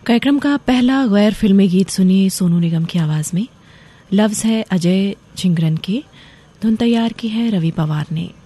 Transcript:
कार्यक्रम का पहला गैर फिल्मी गीत सुनिए सोनू निगम की आवाज में। लफ्ज है अजय झिंगरन के, धुन तैयार की है रवि पवार ने।